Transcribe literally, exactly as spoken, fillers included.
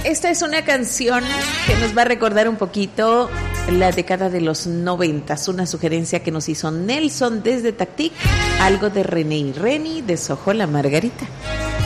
Esta es una canción que nos va a recordar un poquito la década de los noventas. Una sugerencia que nos hizo Nelson desde Tactic. Algo de René y Reni de Sojo la Margarita.